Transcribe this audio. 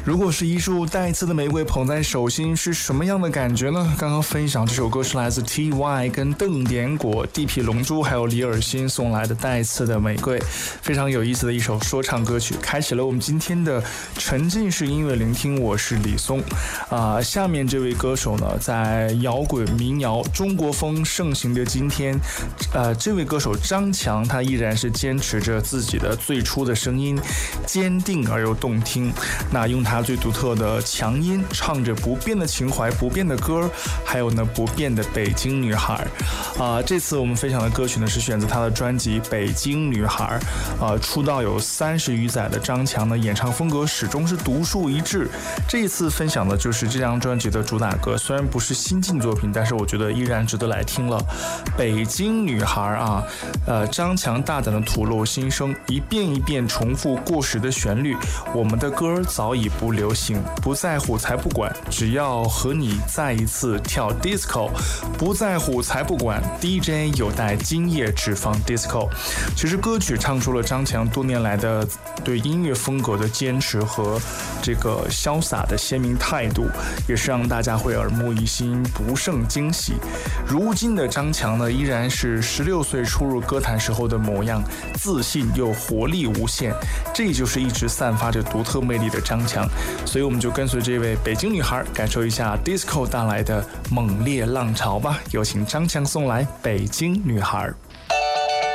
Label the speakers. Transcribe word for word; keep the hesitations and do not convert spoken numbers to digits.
Speaker 1: 如果是一束带刺的玫瑰捧在手心，是什么样的感觉呢？刚刚分享这首歌是来自 T Y 跟邓典果、地痞龙珠还有李尔欣送来的带刺的玫瑰，非常有意思的一首说唱歌曲，开启了我们今天的沉浸式音乐聆听。我是李松啊、呃，下面这位歌手呢，在摇滚民谣中国风盛行的今天，呃，这位歌手张强，他依然是坚持着自己的最初的声音，坚定而又动听。那用他最独特的强音，唱着不变的情怀、不变的歌，还有呢不变的北京女孩。啊、呃，这次我们分享的歌曲呢是选择他的专辑《北京女孩》。啊、呃，出道有三十余载的张强呢，演唱风格始终是独树一帜。这一次分享的就是这张专辑的主打歌，虽然不是新晋作品，但是我觉得依然值得来听了。北京女孩啊，呃，张强大胆的吐露心声，一遍一遍重复过时的旋律。我们的歌早已不流行，不在乎才不管，只要和你再一次跳 disco， 不在乎才不管 ，D J 有待今夜只放 disco。其实歌曲唱出了张强多年来的对音乐风格的坚持和这个潇洒的鲜明态度，也是让大家会耳目一新，不胜惊喜。如今的张强呢，依然是十六岁初入歌坛时候的模样，自信又活力无限，这就是一直散发着独特魅力的张强。所以我们就跟随这位北京女孩，感受一下 disco 带来的猛烈浪潮吧。有请张强送来《北京女孩》。